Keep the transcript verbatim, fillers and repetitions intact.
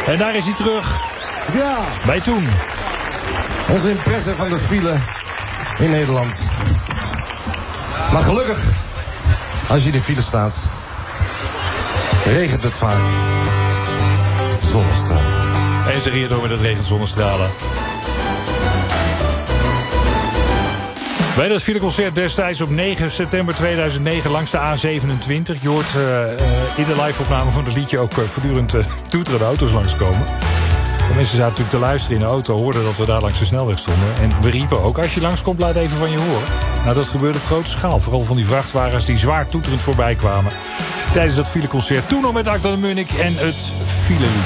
En daar is hij terug. Ja. Bij Toen. Onze impresse van de file in Nederland. Maar gelukkig, als je in de file staat, regent het vaak. Zonnestralen. En ze hier door met het regent zonnestralen. Bij dat fileconcert destijds op negen september tweeduizend negen langs de A zevenentwintig. Je hoort uh, uh, in de live-opname van het liedje ook uh, voortdurend uh, toeterende auto's langskomen. De mensen zaten natuurlijk te luisteren in de auto, hoorden dat we daar langs de snelweg stonden. En we riepen ook, als je langskomt, laat even van je horen. Nou, dat gebeurde op grote schaal. Vooral van die vrachtwagens die zwaar toeterend voorbij kwamen. Tijdens dat fileconcert. Toen nog met Akda de Munnik en het filelied.